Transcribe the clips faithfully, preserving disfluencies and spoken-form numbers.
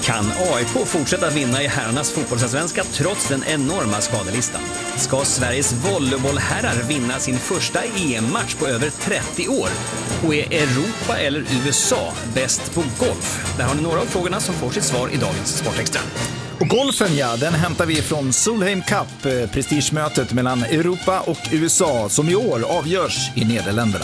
Kan A I K fortsätta vinna i herrarnas fotbollsallsvenska trots den enorma skadelistan? Ska Sveriges volleybollherrar vinna sin första E M-match på över trettio år? Och är Europa eller U S A bäst på golf? Där har ni några av frågorna som får sitt svar i dagens Sportextra. Och golfen, ja, den hämtar vi från Solheim Cup, prestigemötet mellan Europa och U S A som i år avgörs i Nederländerna.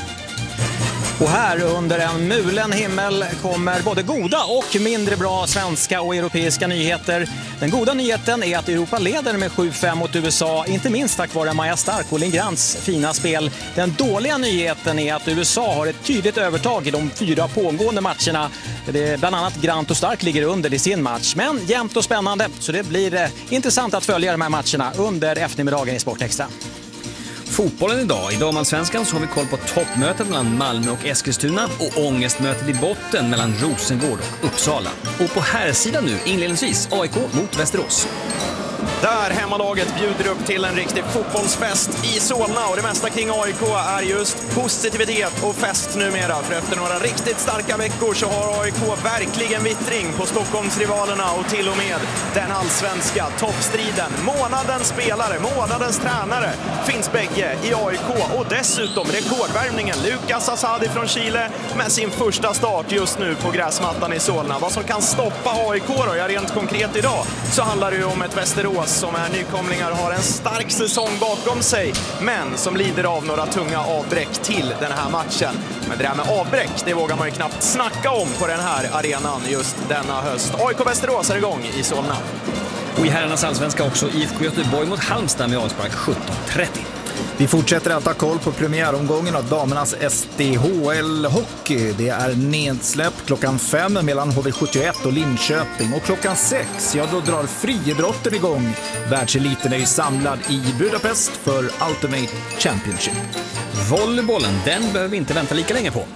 Och här under en mulen himmel kommer både goda och mindre bra svenska och europeiska nyheter. Den goda nyheten är att Europa leder med sju fem mot U S A, inte minst tack vare Maja Stark och Lindgrens fina spel. Den dåliga nyheten är att U S A har ett tydligt övertag i de fyra pågående matcherna. Det är bland annat Grant och Stark ligger under i sin match. Men jämnt och spännande, så det blir eh, intressant att följa de här matcherna under eftermiddagen i Sportextra. Fotbollen idag. I damallsvenskan så har vi koll på toppmötet mellan Malmö och Eskilstuna och ångestmötet i botten mellan Rosengård och Uppsala. Och på här sidan nu inledningsvis A I K mot Västerås. Där hemmalaget bjuder upp till en riktig fotbollsfest i Solna, och det mesta kring A I K är just positivitet och fest numera. För efter några riktigt starka veckor så har A I K verkligen vittring på Stockholmsrivalerna och till och med den allsvenska toppstriden. Månadens spelare, månadens tränare finns bägge i A I K, och dessutom rekordvärvningen Lucas Asadi från Chile med sin första start just nu på gräsmattan i Solna. Vad som kan stoppa A I K då? Ja, rent konkret idag så handlar det ju om ett Västerås som är nykomlingar, har en stark säsong bakom sig, men som lider av några tunga avbräck till den här matchen. Men det där med avbräck, det vågar man ju knappt snacka om på den här arenan just denna höst. A I K Västerås är igång i Solna. Och i herrarnas allsvenska också I F K Göteborg mot Halmstad med avspark sjutton trettio. Vi fortsätter att ta koll på premiäromgången av damernas S D H L-hockey. Det är nedsläpp klockan fem mellan H V sjuttioett och Linköping. Och klockan sex, ja då drar friidrotten igång. Världseliten är ju samlad i Budapest för Ultimate Championship. Volleybollen, den behöver vi inte vänta lika länge på.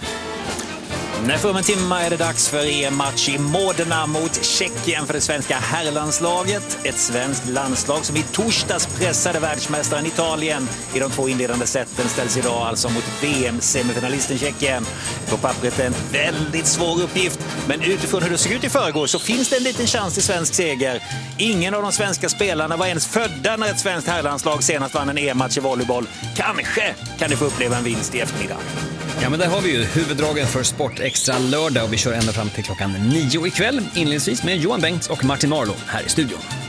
När om en timme är det dags för E M-match i Modena mot Tjeckien för det svenska herrlandslaget. Ett svenskt landslag som i torsdags pressade världsmästaren Italien i de två inledande sätten ställs idag alltså mot V M-semifinalisten Tjeckien. På pappret en väldigt svår uppgift, men utifrån hur det såg ut i förrgår så finns det en liten chans till svensk seger. Ingen av de svenska spelarna var ens födda när ett svenskt herrlandslag senast vann en E M-match i volleyboll. Kanske kan ni få uppleva en vinst i eftermiddag. Ja, men där har vi ju huvuddragen för Sportextra lördag, och vi kör ända fram till klockan nio ikväll. Inledningsvis med Johan Bengts och Martin Marlow här i studion.